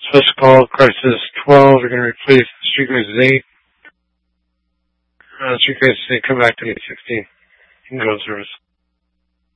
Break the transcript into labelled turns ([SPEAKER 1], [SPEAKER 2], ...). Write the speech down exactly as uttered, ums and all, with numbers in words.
[SPEAKER 1] Special call, crisis twelve, we're going to replace the street crisis eight. Uh, street crisis eight, come back to eight sixteen. You can go to service.